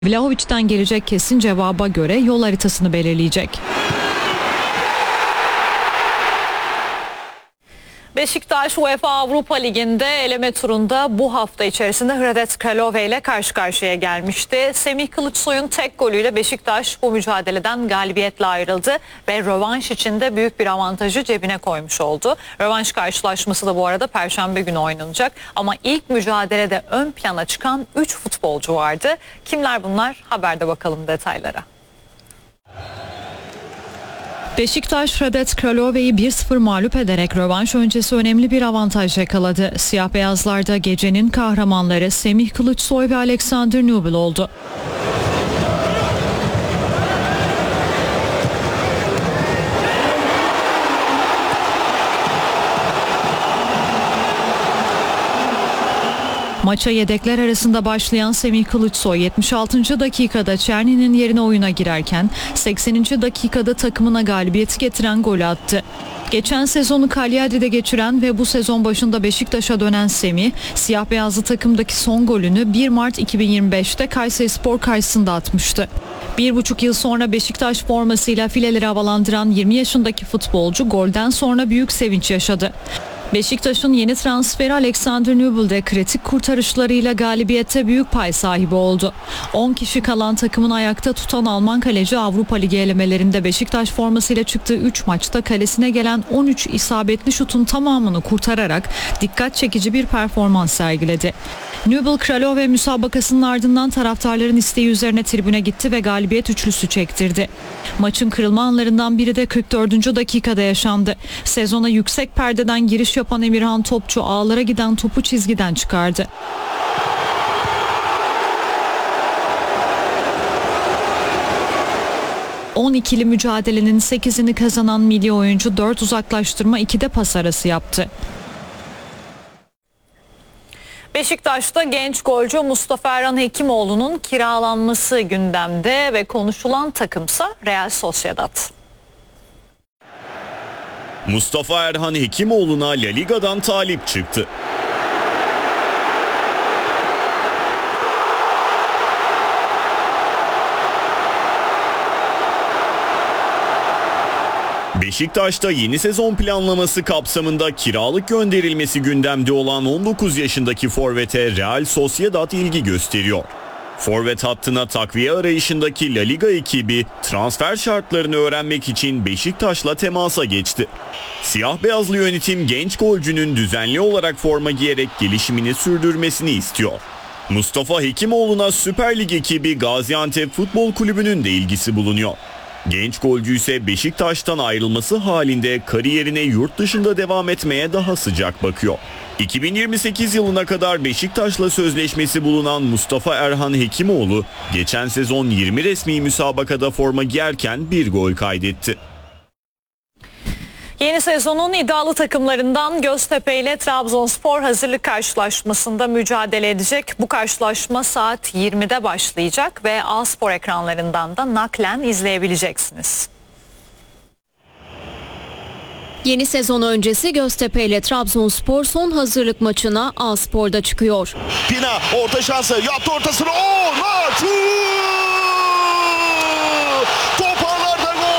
Vlahovic'ten gelecek kesin cevaba göre yol haritasını belirleyecek. Beşiktaş UEFA Avrupa Ligi'nde eleme turunda bu hafta içerisinde Hradec Kralove ile karşı karşıya gelmişti. Semih Kılıçsoy'un tek golüyle Beşiktaş bu mücadeleden galibiyetle ayrıldı ve rövanş için de büyük bir avantajı cebine koymuş oldu. Rövanş karşılaşması da bu arada Perşembe günü oynanacak ama ilk mücadelede ön plana çıkan 3 futbolcu vardı. Kimler bunlar? Haberde bakalım detaylara. Beşiktaş Hradec Kralove'yi 1-0 mağlup ederek rövanş öncesi önemli bir avantaj yakaladı. Siyah beyazlarda gecenin kahramanları Semih Kılıçsoy ve Alexander Nubel oldu. Maça yedekler arasında başlayan Semih Kılıçsoy 76. dakikada Çerni'nin yerine oyuna girerken 80. dakikada takımına galibiyeti getiren golü attı. Geçen sezonu Cagliari'de geçiren ve bu sezon başında Beşiktaş'a dönen Semih, siyah beyazlı takımdaki son golünü 1 Mart 2025'te Kayserispor karşısında atmıştı. 1,5 yıl sonra Beşiktaş formasıyla fileleri havalandıran 20 yaşındaki futbolcu golden sonra büyük sevinç yaşadı. Beşiktaş'ın yeni transferi Alexander Nubel de kritik kurtarışlarıyla galibiyette büyük pay sahibi oldu. 10 kişi kalan takımın ayakta tutan Alman kaleci Avrupa Ligi elemelerinde Beşiktaş formasıyla çıktığı 3 maçta kalesine gelen 13 isabetli şutun tamamını kurtararak dikkat çekici bir performans sergiledi. Nubel Kralove müsabakasının ardından taraftarların isteği üzerine tribüne gitti ve galibiyet üçlüsü çektirdi. Maçın kırılma anlarından biri de 44. dakikada yaşandı. Sezona yüksek perdeden giriş yapan Emirhan Topçu ağlara giden topu çizgiden çıkardı. ...12'li mücadelenin 8'ini kazanan milli oyuncu 4 uzaklaştırma 2'de pas arası yaptı. Beşiktaş'ta genç golcü Mustafa Erhan Hekimoğlu'nun kiralanması gündemde ve konuşulan takımsa Real Sociedad. Mustafa Erhan Hekimoğlu'na La Liga'dan talip çıktı. Beşiktaş'ta yeni sezon planlaması kapsamında kiralık gönderilmesi gündemde olan 19 yaşındaki forvete Real Sociedad ilgi gösteriyor. Forvet hattına takviye arayışındaki La Liga ekibi transfer şartlarını öğrenmek için Beşiktaş'la temasa geçti. Siyah beyazlı yönetim genç golcünün düzenli olarak forma giyerek gelişimini sürdürmesini istiyor. Mustafa Hekimoğlu'na Süper Lig ekibi Gaziantep Futbol Kulübü'nün de ilgisi bulunuyor. Genç golcü ise Beşiktaş'tan ayrılması halinde kariyerine yurt dışında devam etmeye daha sıcak bakıyor. 2028 yılına kadar Beşiktaş'la sözleşmesi bulunan Mustafa Erhan Hekimoğlu, geçen sezon 20 resmi müsabakada forma giyerken bir gol kaydetti. Yeni sezonun iddialı takımlarından Göztepe ile Trabzonspor hazırlık karşılaşmasında mücadele edecek. Bu karşılaşma saat 20'de başlayacak ve A-Spor ekranlarından da naklen izleyebileceksiniz. Yeni sezon öncesi Göztepe ile Trabzonspor son hazırlık maçına A-Spor'da çıkıyor. Pina orta şansı yaptı ortasını. Maç! Toparlarda gol!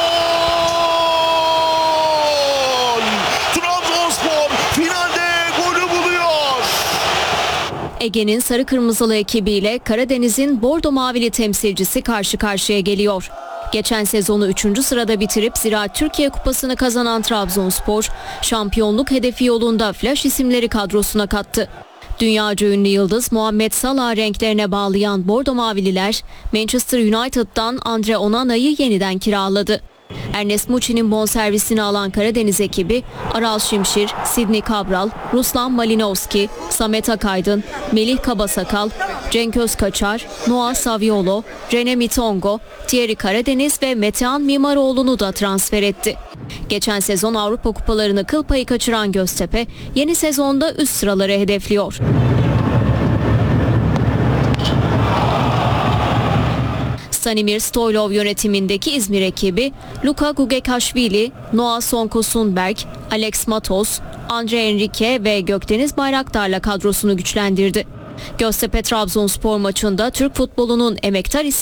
Trabzonspor finalde golü buluyor. Ege'nin sarı kırmızılı ekibiyle Karadeniz'in bordo mavili temsilcisi karşı karşıya geliyor. Geçen sezonu 3. sırada bitirip Ziraat Türkiye Kupası'nı kazanan Trabzonspor, şampiyonluk hedefi yolunda flash isimleri kadrosuna kattı. Dünyaca ünlü yıldız Muhammed Salah renklerine bağlayan bordo mavililer, Manchester United'dan Andre Onana'yı yeniden kiraladı. Ernest Muçi'nin bonservisini alan Karadeniz ekibi, Aral Şimşir, Sidney Cabral, Ruslan Malinovski, Samet Akaydın, Melih Kabasakal, Cenk Özkaçar, Noah Saviolo, Rene Mitongo, Thierry Karadeniz ve Metehan Mimaroğlu'nu da transfer etti. Geçen sezon Avrupa kupalarını kıl payı kaçıran Göztepe, yeni sezonda üst sıraları hedefliyor. Stanimir Stoylov yönetimindeki İzmir ekibi Luka Gugekashvili, Noah Sonko-Sundberg, Alex Matos, Andre Enrique ve Gökdeniz Bayraktar'la kadrosunu güçlendirdi. Göztepe Trabzonspor maçında Türk futbolunun emektar